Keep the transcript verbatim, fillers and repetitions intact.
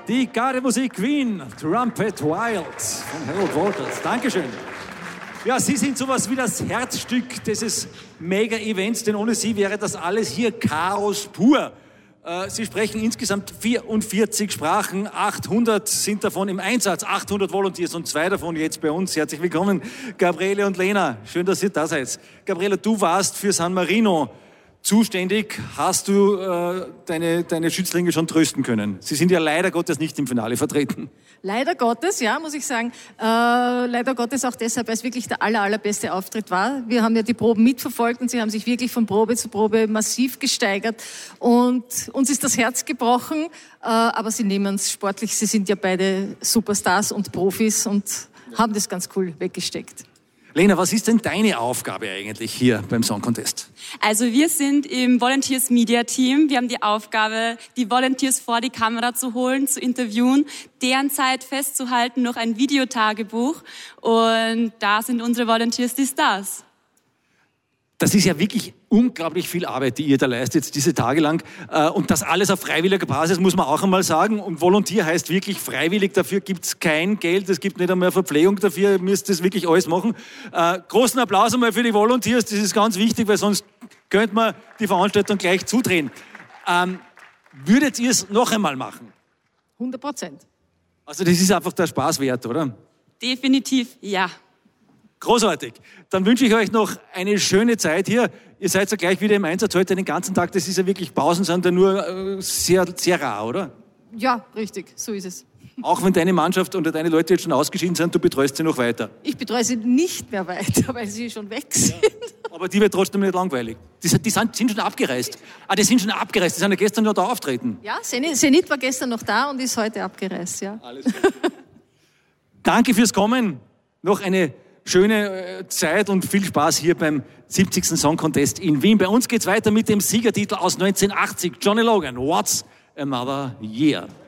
Die Gardemusik Queen, Trumpet Wild von Harold Walters. Dankeschön. Ja, Sie sind sowas wie das Herzstück dieses Mega-Events, denn ohne Sie wäre das alles hier Chaos pur. Sie sprechen insgesamt vierundvierzig Sprachen, achthundert sind davon im Einsatz, achthundert Volunteers und zwei davon jetzt bei uns. Herzlich willkommen, Gabriele und Lena. Schön, dass ihr da seid. Gabriele, du warst für San Marino zuständig. Hast du äh, deine, deine Schützlinge schon trösten können? Sie sind ja leider Gottes nicht im Finale vertreten. Leider Gottes, ja, muss ich sagen. Äh, leider Gottes auch deshalb, weil es wirklich der aller, allerbeste Auftritt war. Wir haben ja die Proben mitverfolgt und sie haben sich wirklich von Probe zu Probe massiv gesteigert. Und uns ist das Herz gebrochen, äh, aber sie nehmen es sportlich. Sie sind ja beide Superstars und Profis und haben das ganz cool weggesteckt. Lena, was ist denn deine Aufgabe eigentlich hier beim Song Contest? Also wir sind im Volunteers Media Team. Wir haben die Aufgabe, die Volunteers vor die Kamera zu holen, zu interviewen, deren Zeit festzuhalten, noch ein Videotagebuch. Und da sind unsere Volunteers die Stars. Das ist ja wirklich unglaublich viel Arbeit, die ihr da leistet, diese Tage lang. Und das alles auf freiwilliger Basis, muss man auch einmal sagen. Und Volontier heißt wirklich freiwillig. Dafür gibt es kein Geld, es gibt nicht einmal Verpflegung dafür. Ihr müsst das wirklich alles machen. Äh, großen Applaus einmal für die Volunteers. Das ist ganz wichtig, weil sonst könnte man die Veranstaltung gleich zudrehen. Ähm, würdet ihr es noch einmal machen? hundert Prozent. Also das ist einfach der Spaß wert, oder? Definitiv, ja. Großartig. Dann wünsche ich euch noch eine schöne Zeit hier. Ihr seid ja gleich wieder im Einsatz heute den ganzen Tag. Das ist ja wirklich, Pausen sind ja nur äh, sehr, sehr rar, oder? Ja, richtig. So ist es. Auch wenn deine Mannschaft oder deine Leute jetzt schon ausgeschieden sind, du betreust sie noch weiter. Ich betreue sie nicht mehr weiter, weil sie schon weg sind. Ja, aber die wird trotzdem nicht langweilig. Die, die sind, sind schon abgereist. Ah, die sind schon abgereist. Die sind ja gestern noch da auftreten. Ja, Zenit war gestern noch da und ist heute abgereist, ja. Alles gut. Danke fürs Kommen. Noch eine schöne Zeit und viel Spaß hier beim siebzigsten Song Contest in Wien. Bei uns geht's weiter mit dem Siegertitel aus neunzehnhundertachtzig. Johnny Logan, What's Another Year?